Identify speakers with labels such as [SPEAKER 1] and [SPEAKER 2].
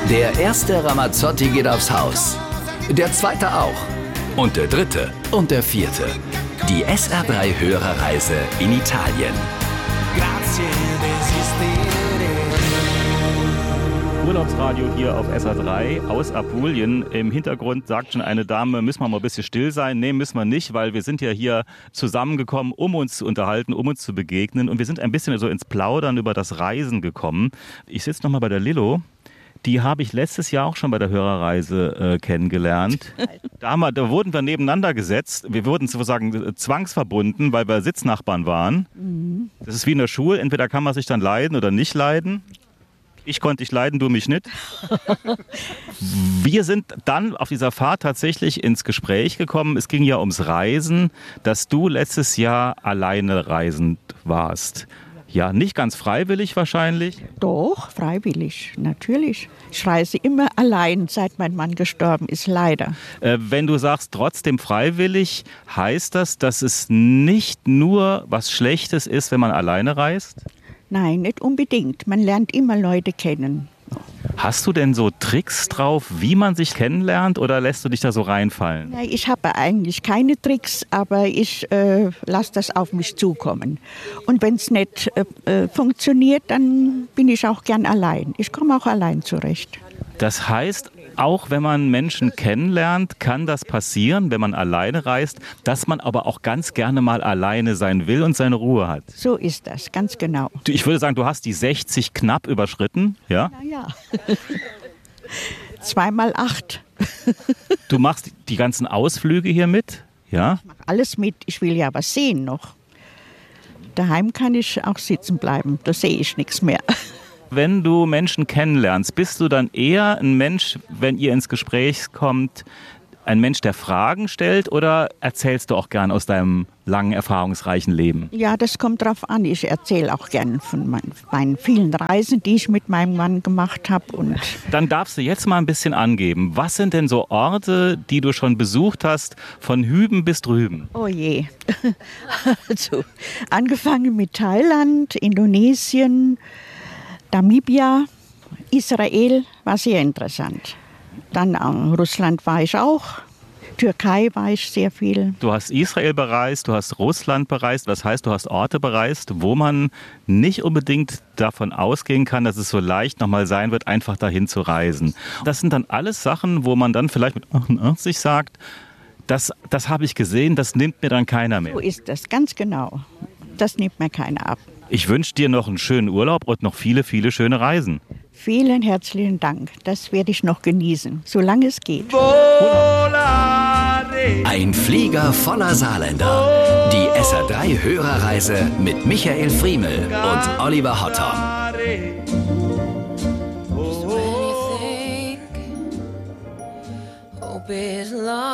[SPEAKER 1] Der erste Ramazzotti geht aufs Haus. Der zweite auch. Und der dritte und der vierte. Die SR3 Hörerreise in Italien.
[SPEAKER 2] Urlaubsradio hier auf SR3 aus Apulien. Im Hintergrund sagt schon eine Dame, müssen wir mal ein bisschen still sein? Nee, müssen wir nicht, weil wir sind ja hier zusammengekommen, um uns zu unterhalten, um uns zu begegnen. Und wir sind ein bisschen so ins Plaudern über das Reisen gekommen. Ich sitze nochmal bei der Lillo. Die habe ich letztes Jahr auch schon bei der Hörerreise kennengelernt. Da wurden wir nebeneinander gesetzt. Wir wurden sozusagen zwangsverbunden, weil wir Sitznachbarn waren. Das ist wie in der Schule. Entweder kann man sich dann leiden oder nicht leiden. Ich konnte dich leiden, du mich nicht. Wir sind dann auf dieser Fahrt tatsächlich ins Gespräch gekommen. Es ging ja ums Reisen, dass du letztes Jahr alleine reisend warst. Ja, nicht ganz freiwillig wahrscheinlich.
[SPEAKER 3] Doch, freiwillig, natürlich. Ich reise immer allein, seit mein Mann gestorben ist, leider.
[SPEAKER 2] Wenn du sagst, trotzdem freiwillig, heißt das, dass es nicht nur was Schlechtes ist, wenn man alleine reist?
[SPEAKER 3] Nein, nicht unbedingt. Man lernt immer Leute kennen.
[SPEAKER 2] Hast du denn so Tricks drauf, wie man sich kennenlernt, oder lässt du dich da so reinfallen?
[SPEAKER 3] Ja, ich habe eigentlich keine Tricks, aber ich lasse das auf mich zukommen. Und wenn es nicht funktioniert, dann bin ich auch gern allein. Ich komme auch allein zurecht.
[SPEAKER 2] Das heißt, auch wenn man Menschen kennenlernt, kann das passieren, wenn man alleine reist, dass man aber auch ganz gerne mal alleine sein will und seine Ruhe hat.
[SPEAKER 3] So ist das, ganz genau.
[SPEAKER 2] Ich würde sagen, du hast die 60 knapp überschritten, ja?
[SPEAKER 3] Ja. 2x8.
[SPEAKER 2] Du machst die ganzen Ausflüge hier mit, ja?
[SPEAKER 3] Ich mache alles mit, ich will ja was sehen noch. Daheim kann ich auch sitzen bleiben, da sehe ich nichts mehr.
[SPEAKER 2] Wenn du Menschen kennenlernst, bist du dann eher ein Mensch, wenn ihr ins Gespräch kommt, ein Mensch, der Fragen stellt, oder erzählst du auch gern aus deinem langen, erfahrungsreichen Leben?
[SPEAKER 3] Ja, das kommt drauf an. Ich erzähle auch gern von meinen vielen Reisen, die ich mit meinem Mann gemacht habe.
[SPEAKER 2] Dann darfst du jetzt mal ein bisschen angeben. Was sind denn so Orte, die du schon besucht hast, von Hüben bis drüben?
[SPEAKER 3] Oh je. Also, angefangen mit Thailand, Indonesien, Namibia, Israel war sehr interessant. Dann Russland war ich auch, Türkei war ich sehr viel.
[SPEAKER 2] Du hast Israel bereist, du hast Russland bereist, das heißt, du hast Orte bereist, wo man nicht unbedingt davon ausgehen kann, dass es so leicht nochmal sein wird, einfach dahin zu reisen. Das sind dann alles Sachen, wo man dann vielleicht mit 88 sagt, das habe ich gesehen, das nimmt mir dann keiner mehr.
[SPEAKER 3] So ist das, ganz genau. Das nimmt mir keiner ab.
[SPEAKER 2] Ich wünsche dir noch einen schönen Urlaub und noch viele, viele schöne Reisen.
[SPEAKER 3] Vielen herzlichen Dank. Das werde ich noch genießen, solange es geht.
[SPEAKER 1] Ein Flieger voller Saarländer. Die SR3 Hörerreise mit Michael Friemel und Oliver Hotton.
[SPEAKER 4] Hope is love.